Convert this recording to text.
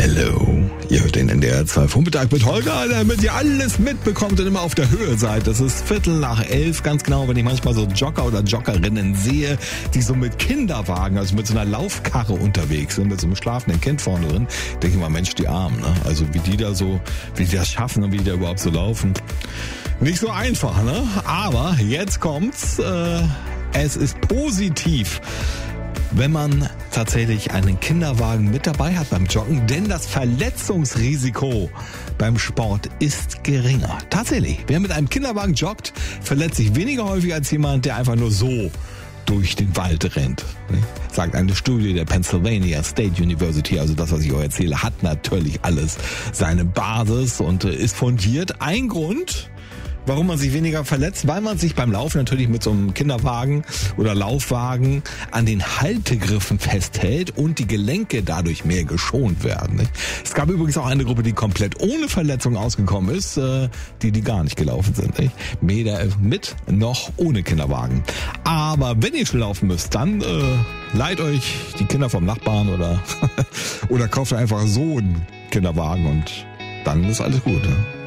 Hello, ihr hört den NDR 2 Vormittag mit Holger, damit ihr alles mitbekommt und immer auf der Höhe seid. Das ist 11:15, ganz genau, wenn ich manchmal so Jogger oder Joggerinnen sehe, die so mit Kinderwagen, also mit so einer Laufkarre unterwegs sind, mit so einem schlafenden Kind vorne drin, denke ich mal, Mensch, die Armen, ne? Also wie die das schaffen und wie die da überhaupt so laufen. Nicht so einfach, ne? Aber jetzt kommt's, es ist positiv, wenn man tatsächlich einen Kinderwagen mit dabei hat beim Joggen, denn das Verletzungsrisiko beim Sport ist geringer. Tatsächlich, wer mit einem Kinderwagen joggt, verletzt sich weniger häufig als jemand, der einfach nur so durch den Wald rennt. Sagt eine Studie der Pennsylvania State University, also das, was ich euch erzähle, hat natürlich alles seine Basis und ist fundiert. Ein Grund, warum man sich weniger verletzt, weil man sich beim Laufen natürlich mit so einem Kinderwagen oder Laufwagen an den Haltegriffen festhält und die Gelenke dadurch mehr geschont werden. Nicht? Es gab übrigens auch eine Gruppe, die komplett ohne Verletzung ausgekommen ist, die gar nicht gelaufen sind. Nicht? Weder mit noch ohne Kinderwagen. Aber wenn ihr schon laufen müsst, dann leiht euch die Kinder vom Nachbarn oder kauft einfach so einen Kinderwagen und dann ist alles gut. Ne?